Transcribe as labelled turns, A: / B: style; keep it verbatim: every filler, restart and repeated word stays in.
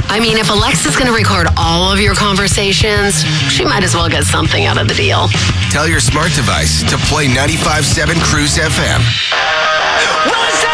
A: I mean, if Alexa's going to record all of your conversations, she might as well get something out of the deal.
B: Tell your smart device to play ninety-five point seven Cruise F M.
C: Well, it's